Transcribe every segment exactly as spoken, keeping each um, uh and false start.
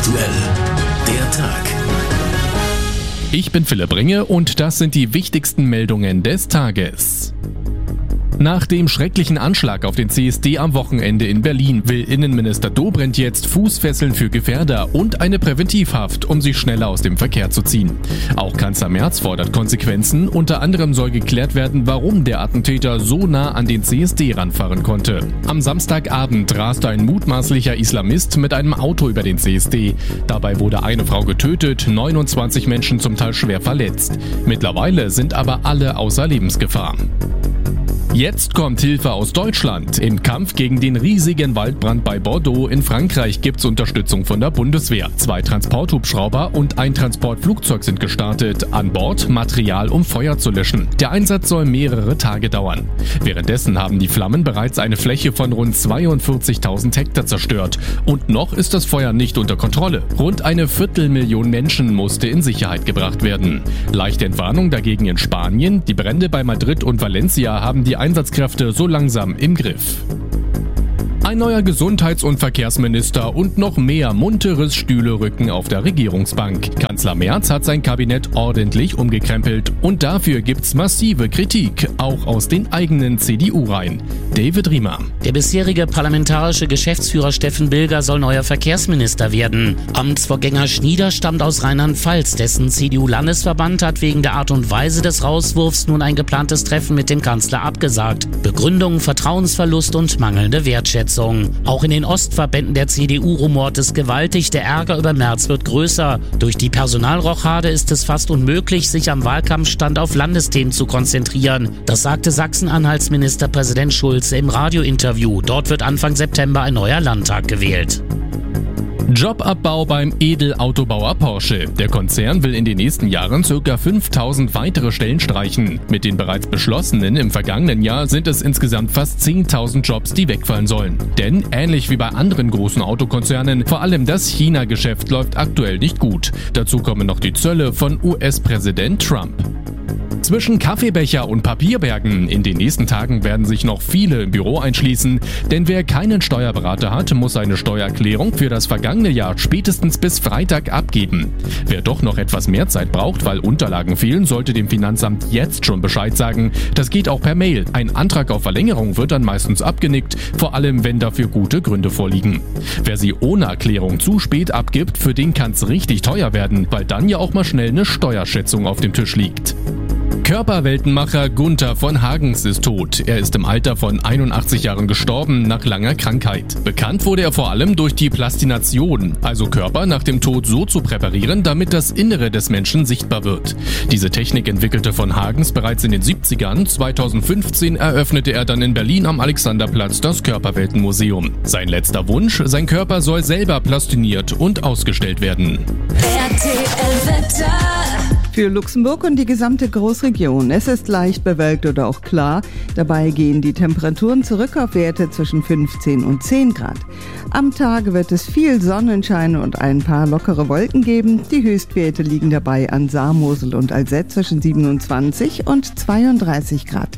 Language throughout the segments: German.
aktuell. Der Tag. Ich bin Philipp Ringe und das sind die wichtigsten Meldungen des Tages. Nach dem schrecklichen Anschlag auf den C S D am Wochenende in Berlin will Innenminister Dobrindt jetzt Fußfesseln für Gefährder und eine Präventivhaft, um sie schneller aus dem Verkehr zu ziehen. Auch Kanzler Merz fordert Konsequenzen. Unter anderem soll geklärt werden, warum der Attentäter so nah an den C S D ranfahren konnte. Am Samstagabend raste ein mutmaßlicher Islamist mit einem Auto über den C S D. Dabei wurde eine Frau getötet, neunundzwanzig Menschen zum Teil schwer verletzt. Mittlerweile sind aber alle außer Lebensgefahr. Jetzt kommt Hilfe aus Deutschland. Im Kampf gegen den riesigen Waldbrand bei Bordeaux in Frankreich gibt's Unterstützung von der Bundeswehr. Zwei Transporthubschrauber und ein Transportflugzeug sind gestartet. An Bord Material, um Feuer zu löschen. Der Einsatz soll mehrere Tage dauern. Währenddessen haben die Flammen bereits eine Fläche von rund zweiundvierzigtausend Hektar zerstört. Und noch ist das Feuer nicht unter Kontrolle. Rund eine Viertelmillion Menschen musste in Sicherheit gebracht werden. Leichte Entwarnung dagegen in Spanien. Die Brände bei Madrid und Valencia haben die Einsatzkräfte so langsam im Griff. Ein neuer Gesundheits- und Verkehrsminister und noch mehr munteres Stühlerücken auf der Regierungsbank. Kanzler Merz hat sein Kabinett ordentlich umgekrempelt und dafür gibt's massive Kritik, auch aus den eigenen C D U-Reihen. David Riemer. Der bisherige parlamentarische Geschäftsführer Steffen Bilger soll neuer Verkehrsminister werden. Amtsvorgänger Schnieder stammt aus Rheinland-Pfalz, dessen C D U-Landesverband hat wegen der Art und Weise des Rauswurfs nun ein geplantes Treffen mit dem Kanzler abgesagt. Begründung, Vertrauensverlust und mangelnde Wertschätzung. Auch in den Ostverbänden der C D U rumort es gewaltig, der Ärger über Merz wird größer. Durch die Personalrochade ist es fast unmöglich, sich am Wahlkampfstand auf Landesthemen zu konzentrieren. Das sagte Sachsen-Anhalts Ministerpräsident Schulze im Radiointerview. Dort wird Anfang September ein neuer Landtag gewählt. Jobabbau beim Edelautobauer Porsche. Der Konzern will in den nächsten Jahren ca. fünftausend weitere Stellen streichen. Mit den bereits beschlossenen im vergangenen Jahr sind es insgesamt fast zehntausend Jobs, die wegfallen sollen. Denn ähnlich wie bei anderen großen Autokonzernen, vor allem das China-Geschäft läuft aktuell nicht gut. Dazu kommen noch die Zölle von U S-Präsident Trump. Zwischen Kaffeebecher und Papierbergen. In den nächsten Tagen werden sich noch viele im Büro einschließen, denn wer keinen Steuerberater hat, muss seine Steuererklärung für das vergangene Jahr spätestens bis Freitag abgeben. Wer doch noch etwas mehr Zeit braucht, weil Unterlagen fehlen, sollte dem Finanzamt jetzt schon Bescheid sagen. Das geht auch per Mail. Ein Antrag auf Verlängerung wird dann meistens abgenickt, vor allem wenn dafür gute Gründe vorliegen. Wer sie ohne Erklärung zu spät abgibt, für den kann's richtig teuer werden, weil dann ja auch mal schnell eine Steuerschätzung auf dem Tisch liegt. Körperweltenmacher Gunther von Hagens ist tot. Er ist im Alter von einundachtzig Jahren gestorben nach langer Krankheit. Bekannt wurde er vor allem durch die Plastination, also Körper nach dem Tod so zu präparieren, damit das Innere des Menschen sichtbar wird. Diese Technik entwickelte von Hagens bereits in den siebzigern. zweitausendfünfzehn eröffnete er dann in Berlin am Alexanderplatz das Körperweltenmuseum. Sein letzter Wunsch, sein Körper soll selber plastiniert und ausgestellt werden. R T L Wetter. Für Luxemburg und die gesamte Großregion. Es ist leicht bewölkt oder auch klar. Dabei gehen die Temperaturen zurück auf Werte zwischen fünfzehn und zehn Grad. Am Tag wird es viel Sonnenschein und ein paar lockere Wolken geben. Die Höchstwerte liegen dabei an Saar, Mosel und Alzette zwischen siebenundzwanzig und zweiunddreißig Grad.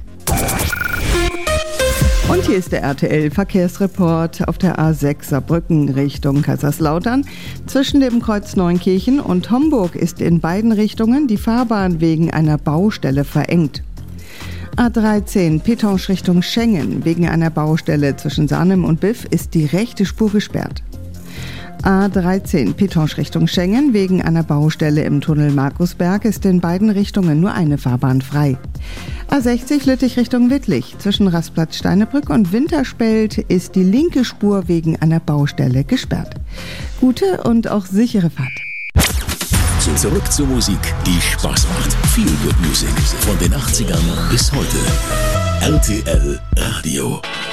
Und hier ist der R T L-Verkehrsreport auf der A sechs Saarbrücken Richtung Kaiserslautern. Zwischen dem Kreuz Neunkirchen und Homburg ist in beiden Richtungen die Fahrbahn wegen einer Baustelle verengt. A dreizehn Petange Richtung Schengen. Wegen einer Baustelle zwischen Sarnem und Biff ist die rechte Spur gesperrt. A dreizehn Petange Richtung Schengen. Wegen einer Baustelle im Tunnel Markusberg ist in beiden Richtungen nur eine Fahrbahn frei. A sechzig Lüttich Richtung Wittlich. Zwischen Rastplatz Steinebrück und Winterspelt ist die linke Spur wegen einer Baustelle gesperrt. Gute und auch sichere Fahrt. Zurück zur Musik, die Spaß macht. Feel Good Music von den achtzigern bis heute. R T L Radio.